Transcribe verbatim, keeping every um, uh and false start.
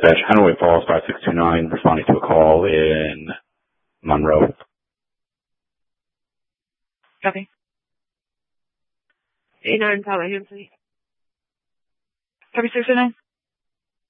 Dispatch, Hanoi Falls five six two nine, responding to a call in Monroe. Copy. eight nine, Tower, here, please. Copy, six two nine.